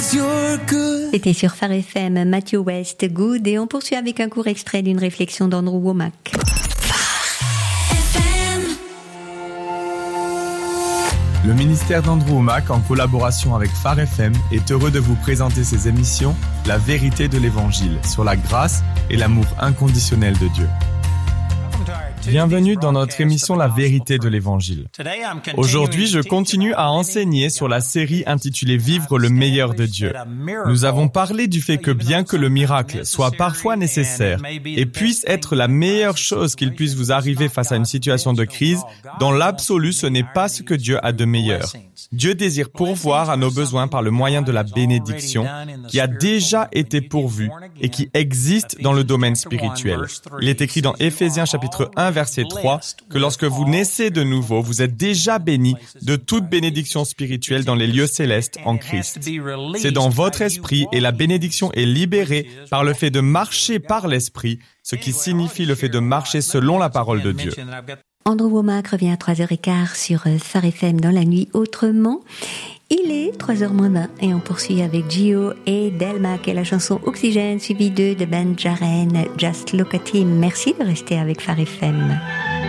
C'était sur Phare FM, Matthew West, Good, et on poursuit avec un court extrait d'une réflexion d'Andrew Wommack. Le ministère d'Andrew Wommack, en collaboration avec Phare FM, est heureux de vous présenter ses émissions La vérité de l'Évangile, sur la grâce et l'amour inconditionnel de Dieu. Bienvenue dans notre émission La vérité de l'Évangile. Aujourd'hui, je continue à enseigner sur la série intitulée Vivre le meilleur de Dieu. Nous avons parlé du fait que bien que le miracle soit parfois nécessaire et puisse être la meilleure chose qu'il puisse vous arriver face à une situation de crise, dans l'absolu, ce n'est pas ce que Dieu a de meilleur. Dieu désire pourvoir à nos besoins par le moyen de la bénédiction qui a déjà été pourvue et qui existe dans le domaine spirituel. Il est écrit dans Éphésiens chapitre 1, verset 3, que lorsque vous naissez de nouveau, vous êtes déjà bénis de toute bénédiction spirituelle dans les lieux célestes en Christ. C'est dans votre esprit et la bénédiction est libérée par le fait de marcher par l'esprit, ce qui signifie le fait de marcher selon la parole de Dieu. Andrew Wommack revient à 3h15 sur Phare FM dans la nuit autrement. Il est 3h-20 et on poursuit avec Gio et Delmac et la chanson Oxygène suivie de Ben Jaren, Just Look at Him. Merci de rester avec Phare FM.